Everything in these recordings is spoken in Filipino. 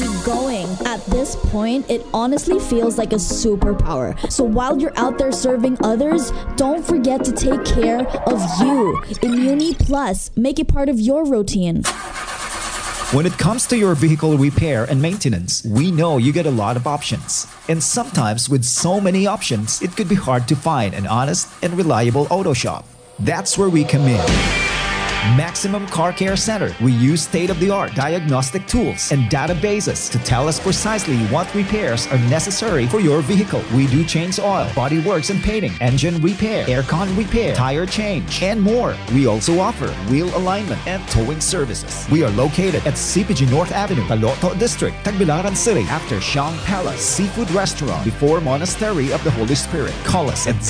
keep going. At this point, it honestly feels like a superpower. So while you're out there serving others, don't forget to take care of you. Immuni Plus, make it part of your routine. When it comes to your vehicle repair and maintenance, we know you get a lot of options. And sometimes with so many options, it could be hard to find an honest and reliable auto shop. That's where we come in. Maximum Car Care Center. We use state-of-the-art diagnostic tools and databases to tell us precisely what repairs are necessary for your vehicle. We do change oil, body works and painting, engine repair, aircon repair, tire change, and more. We also offer wheel alignment and towing services. We are located at CPG North Avenue, Taloto District, Tagbilaran City, after Shang Palace Seafood Restaurant, before Monastery of the Holy Spirit. Call us at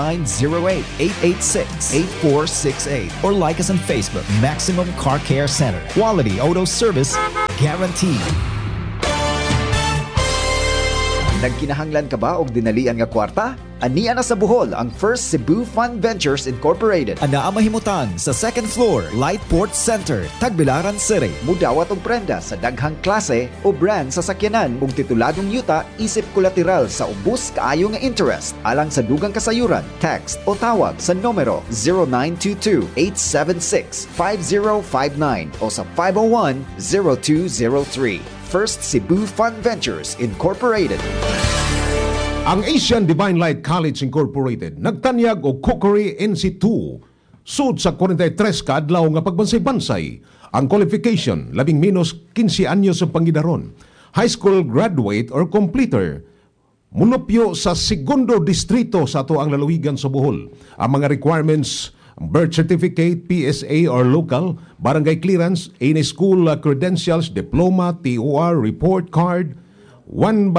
0908-886-8468 or like us on Facebook. Maximum Car Care Center. Quality auto service guaranteed. Nagkinahanglan ka ba og dinalian nga kwarta? Ania na sa Bohol ang First Cebu Fund Ventures Incorporated. Ana ang mahimutang sa second floor, Lightport Center, Tagbilaran City. Mudawat og prenda sa daghang klase o brand sa sakyanan ug tituladong yuta isip kolateral sa ubos kaayo nga interest. Alang sa dugang kasayuran, text o tawag sa numero 0922-876-5059 o sa 501-0203. First Cebu Fund Ventures Incorporated. Ang Asian Divine Light College Incorporated nagtanyag og Cookery NC2 sud sa 43 ka adlaw nga pagbansay-bansay. Ang qualification labing minus 15 anyos ang pangidaron, high school graduate or completer. Munopyo sa segundo distrito sa ato ang lalawigan sa Bohol. Ang mga requirements: birth certificate, PSA or local, barangay clearance, any school credentials, diploma, TOR, report card, one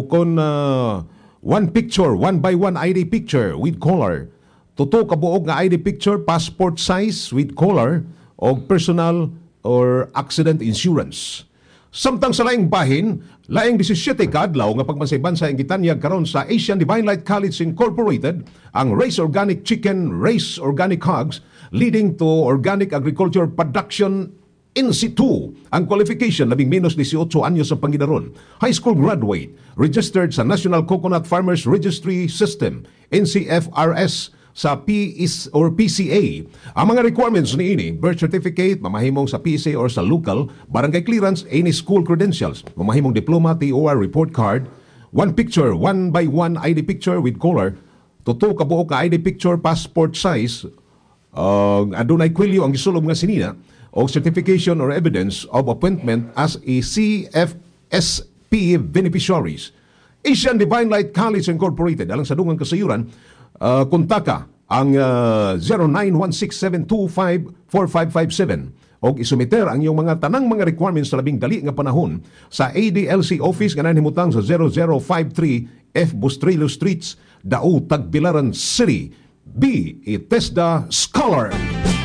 picture, 1x1 ID picture with color. Tuto ka buog nga ID picture, passport size with color, o personal or accident insurance. Samtang sa laing bahin, laing 17 ka adlaw nga pagbansay-bansay ang gitanyag karon sa Asian Divine Light College Incorporated ang Race Organic Chicken, Race Organic Hogs, leading to organic agriculture production in situ. Ang qualification labing minus 18 anyos sa pangidaron, high school graduate, registered sa National Coconut Farmers Registry System, NCFRS, sa PIS or PCA. Ang mga requirements niini: birth certificate, mamahimong sa PSA or sa local, barangay clearance, any school credentials, mamahimong diploma, TOR, report card, one picture, 1x1 ID picture with color, tuto ka buok ka ID picture, passport size, adunay kwelyo ang gisulog nga sinina, o certification or evidence of appointment as a CFSP beneficiaries. Asian Divine Light College Incorporated, alang sa dungang kasayuran, kontaka ang 0916-725-4557 o isumiter ang iyong mga tanang mga requirements sa labing dali nga panahon sa ADLC office nga nanhimutang sa 0053 F. Bustrilo Streets, Dao, Tagbilaran City. Be a TESDA Scholar.